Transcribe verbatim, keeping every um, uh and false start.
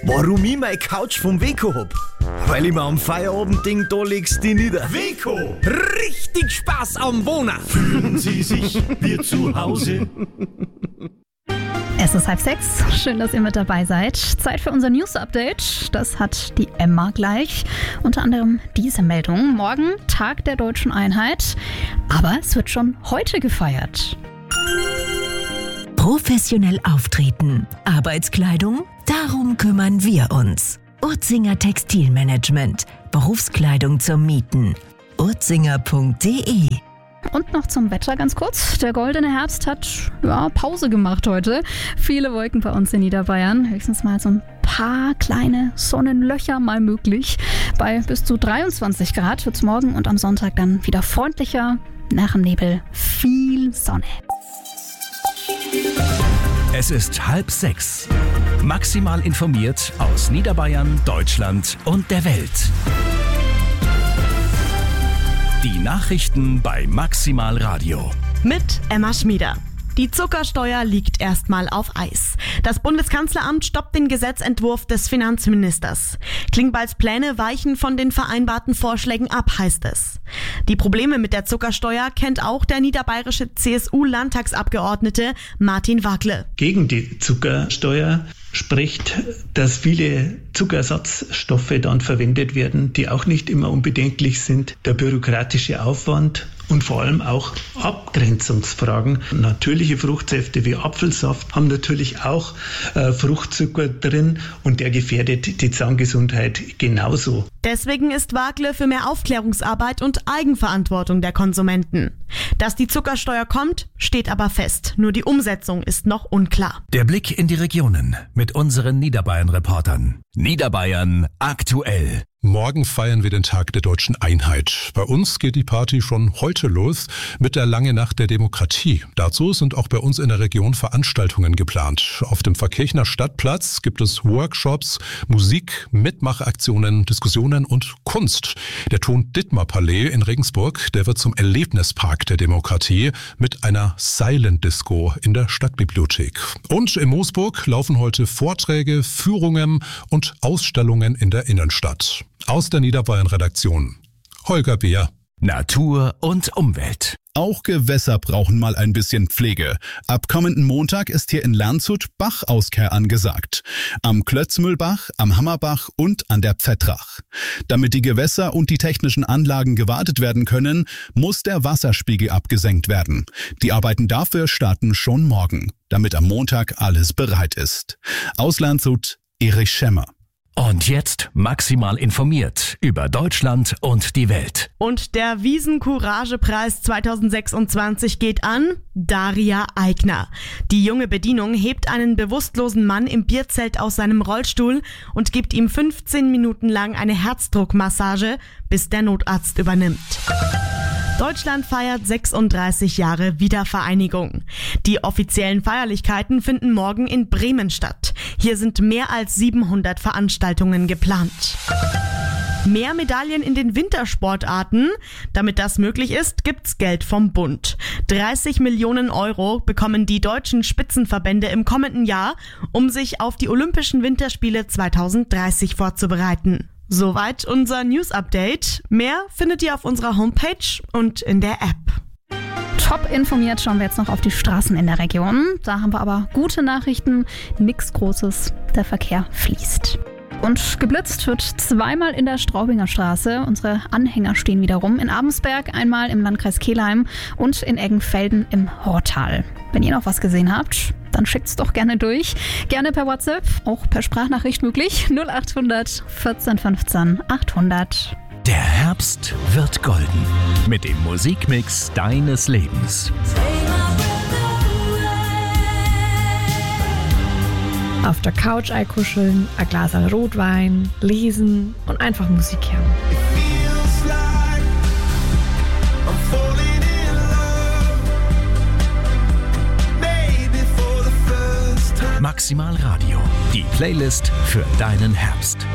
Warum ich meine Couch vom Weco hab? Weil ich mir am Feierabendding da legst die nieder. Weco! Richtig Spaß am Wohnen! Fühlen Sie sich wie zu Hause? Es ist halb sechs. Schön, dass ihr mit dabei seid. Zeit für unser News-Update. Das hat die Emma gleich. Unter anderem diese Meldung. Morgen Tag der Deutschen Einheit. Aber es wird schon heute gefeiert. Professionell auftreten. Arbeitskleidung? Darum kümmern wir uns. Urzinger Textilmanagement. Berufskleidung zum Mieten. urzinger punkt de. Und noch zum Wetter ganz kurz. Der goldene Herbst hat ja, Pause gemacht heute. Viele Wolken bei uns in Niederbayern. Höchstens mal so ein paar kleine Sonnenlöcher mal möglich. Bei bis zu dreiundzwanzig Grad wird es morgen und am Sonntag dann wieder freundlicher. Nach dem Nebel viel Sonne. Es ist halb sechs. Maximal informiert aus Niederbayern, Deutschland und der Welt. Die Nachrichten bei Maximal Radio. Mit Emma Schmieder. Die Zuckersteuer liegt erstmal auf Eis. Das Bundeskanzleramt stoppt den Gesetzentwurf des Finanzministers. Klingbeils Pläne weichen von den vereinbarten Vorschlägen ab, heißt es. Die Probleme mit der Zuckersteuer kennt auch der niederbayerische C S U-Landtagsabgeordnete Martin Wagle. Gegen die Zuckersteuer spricht, dass viele Zuckerersatzstoffe dann verwendet werden, die auch nicht immer unbedenklich sind. Der bürokratische Aufwand und vor allem auch Abgrenzungsfragen. Natürliche Fruchtsäfte wie Apfelsaft haben natürlich auch äh, Fruchtzucker drin und der gefährdet die Zahngesundheit genauso. Deswegen ist Wagle für mehr Aufklärungsarbeit und Eigenverantwortung der Konsumenten. Dass die Zuckersteuer kommt, steht aber fest. Nur die Umsetzung ist noch unklar. Der Blick in die Regionen mit unseren Niederbayern-Reportern. Niederbayern aktuell. Morgen feiern wir den Tag der Deutschen Einheit. Bei uns geht die Party schon heute los mit der Lange Nacht der Demokratie. Dazu sind auch bei uns in der Region Veranstaltungen geplant. Auf dem Verkirchner Stadtplatz gibt es Workshops, Musik, Mitmachaktionen, Diskussionen und Kunst. Der Thon-Dittmar-Palais in Regensburg, der wird zum Erlebnispark der Demokratie mit einer Silent Disco in der Stadtbibliothek. Und in Moosburg laufen heute Vorträge, Führungen und Ausstellungen in der Innenstadt. Aus der Niederbayern-Redaktion. Holger Beer. Natur und Umwelt. Auch Gewässer brauchen mal ein bisschen Pflege. Ab kommenden Montag ist hier in Landshut Bachauskehr angesagt. Am Klötzmühlbach, am Hammerbach und an der Pfettrach. Damit die Gewässer und die technischen Anlagen gewartet werden können, muss der Wasserspiegel abgesenkt werden. Die Arbeiten dafür starten schon morgen, damit am Montag alles bereit ist. Aus Landshut, Erich Schemmer. Und jetzt maximal informiert über Deutschland und die Welt. Und der Wiesen-Courage-Preis zweitausendsechsundzwanzig geht an Daria Eigner. Die junge Bedienung hebt einen bewusstlosen Mann im Bierzelt aus seinem Rollstuhl und gibt ihm fünfzehn Minuten lang eine Herzdruckmassage, bis der Notarzt übernimmt. Deutschland feiert sechsunddreißig Jahre Wiedervereinigung. Die offiziellen Feierlichkeiten finden morgen in Bremen statt. Hier sind mehr als siebenhundert Veranstaltungen geplant. Mehr Medaillen in den Wintersportarten. Damit das möglich ist, gibt's Geld vom Bund. dreißig Millionen Euro bekommen die deutschen Spitzenverbände im kommenden Jahr, um sich auf die Olympischen Winterspiele zweitausenddreißig vorzubereiten. Soweit unser News-Update. Mehr findet ihr auf unserer Homepage und in der App. Top informiert schauen wir jetzt noch auf die Straßen in der Region. Da haben wir aber gute Nachrichten. Nichts Großes. Der Verkehr fließt. Und geblitzt wird zweimal in der Straubinger Straße. Unsere Anhänger stehen wieder rum. In Abensberg einmal im Landkreis Kelheim und in Eggenfelden im Hortal. Wenn ihr noch was gesehen habt, dann schickt's doch gerne durch. Gerne per WhatsApp, auch per Sprachnachricht möglich. null acht hundert vierzehn fünfzehn achthundert. Der Herbst wird golden mit dem Musikmix deines Lebens. Auf der Couch einkuscheln, ein Glas Rotwein, lesen und einfach Musik hören. Maximal Radio, die Playlist für deinen Herbst.